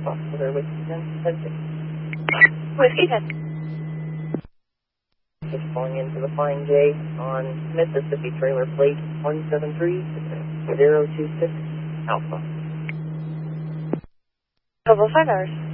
Alpha, weather Whiskey 10, 10-6. Whiskey 10. Just calling into the Flying J on Mississippi trailer plate 173-026 Alpha. Total 5 hours.